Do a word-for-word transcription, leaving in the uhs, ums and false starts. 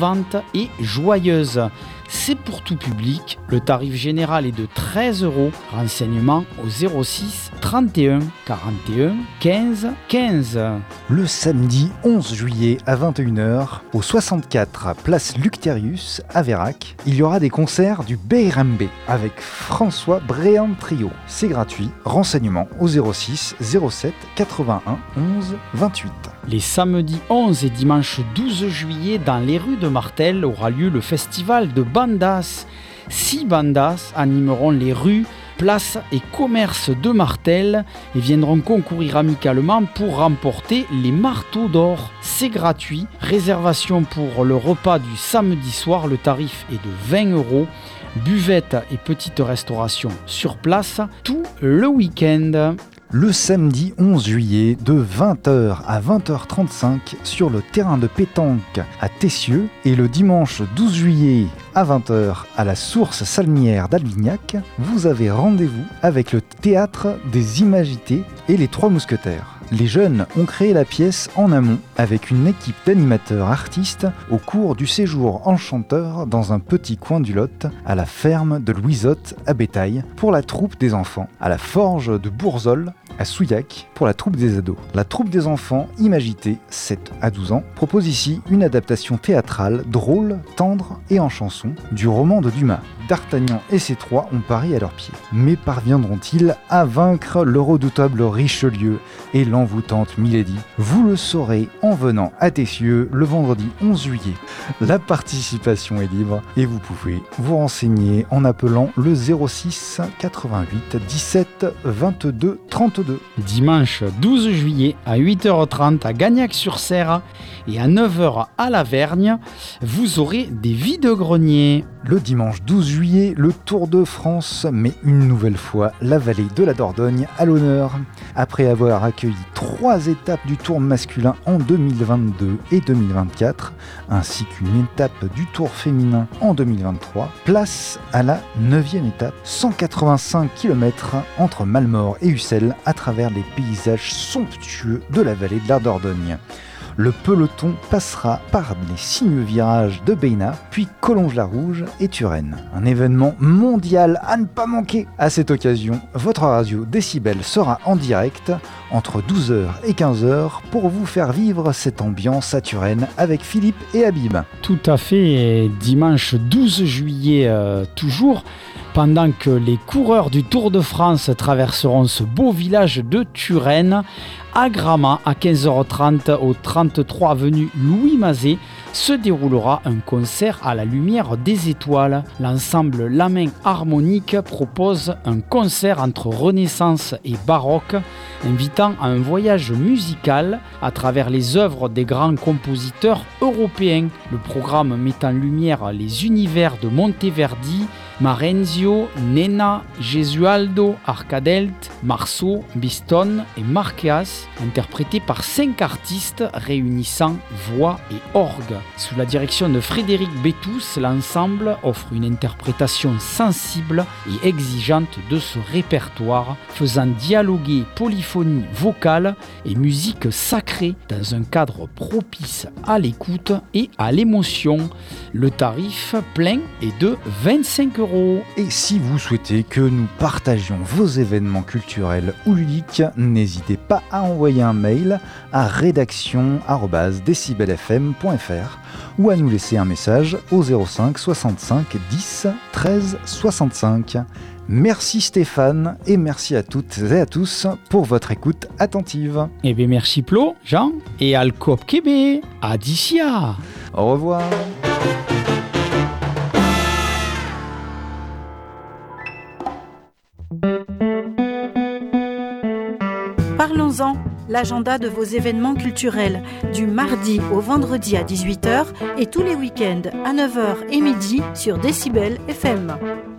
innovante et joyeuse. C'est pour tout public. Le tarif général est de treize euros. Renseignements au zéro six trente et un quarante et un quinze quinze. Le samedi onze juillet à vingt et une heures, au soixante-quatre place Luctérius à Vérac, il y aura des concerts du Beirambe avec François Bréant Trio. C'est gratuit. Renseignements au zéro six zéro sept quatre-vingt-un onze vingt-huit. Les samedis onze et dimanche douze juillet, dans les rues de Martel, aura lieu le festival de bandas. Six bandas animeront les rues, places et commerces de Martel et viendront concourir amicalement pour remporter les marteaux d'or. C'est gratuit. Réservation pour le repas du samedi soir. Le tarif est de vingt euros. Buvette et petite restauration sur place tout le week-end. Le samedi onze juillet de vingt heures à vingt heures trente-cinq sur le terrain de pétanque à Tessieux et le dimanche douze juillet à vingt heures à la source salinière d'Albignac, vous avez rendez-vous avec le théâtre des Imagités et les Trois Mousquetaires. Les jeunes ont créé la pièce en amont avec une équipe d'animateurs artistes au cours du séjour enchanteur dans un petit coin du Lot à la ferme de Louisotte à Bétail pour la troupe des enfants, à la forge de Bourzol à Souillac pour la troupe des ados. La troupe des enfants Imagités, sept à douze ans, propose ici une adaptation théâtrale drôle, tendre et en chanson du roman de Dumas. D'Artagnan et ses trois ont Paris à leurs pieds. Mais parviendront-ils à vaincre le redoutable Richelieu et l'envoûtante Milady ? Vous le saurez en venant à Tessieux le vendredi onze juillet. La participation est libre et vous pouvez vous renseigner en appelant le zéro six quatre-vingt-huit dix-sept vingt-deux trente-deux. Dimanche douze juillet à huit heures trente à Gagnac-sur-Serre et à neuf heures à Lavergne, vous aurez des vide-greniers. Le dimanche douze juillet, le Tour de France met une nouvelle fois la vallée de la Dordogne à l'honneur. Après avoir accueilli trois étapes du Tour masculin en deux mille vingt-deux et deux mille vingt-quatre, ainsi qu'une étape du Tour féminin en deux mille vingt-trois, place à la neuvième étape, cent quatre-vingt-cinq kilomètres entre Malmort et Ussel à travers les paysages somptueux de la vallée de la Dordogne. Le peloton passera par les sinueux virages de Béna, puis Collonges-la-Rouge et Turenne. Un événement mondial à ne pas manquer. À cette occasion, votre radio Décibel sera en direct entre douze heures et quinze heures pour vous faire vivre cette ambiance à Turenne avec Philippe et Habib. Tout à fait, et dimanche douze juillet euh, toujours, pendant que les coureurs du Tour de France traverseront ce beau village de Turenne, à Gramat, à quinze heures trente, au trente-trois avenue Louis Mazet, se déroulera un concert à la lumière des étoiles. L'ensemble La Main Harmonique propose un concert entre Renaissance et baroque, invitant à un voyage musical à travers les œuvres des grands compositeurs européens. Le programme met en lumière les univers de Monteverdi, Marenzio, Nenna, Gesualdo, Arcadelt, Marceau, Biston et Marqueas, interprétés par cinq artistes réunissant voix et orgue. Sous la direction de Frédéric Bétous, l'ensemble offre une interprétation sensible et exigeante de ce répertoire, faisant dialoguer polyphonie vocale et musique sacrée dans un cadre propice à l'écoute et à l'émotion. Le tarif plein est de vingt-cinq euros. Et si vous souhaitez que nous partagions vos événements culturels ou ludiques, n'hésitez pas à envoyer un mail à rédaction arobase décibel f m point f r ou à nous laisser un message au zéro cinq soixante-cinq dix treize soixante-cinq. Merci Stéphane et merci à toutes et à tous pour votre écoute attentive. Eh bien merci Plo, Jean et Alcop Québec. Adicia. Au revoir. Parlons-en, l'agenda de vos événements culturels, du mardi au vendredi à dix-huit heures et tous les week-ends à neuf heures et midi sur Décibel F M.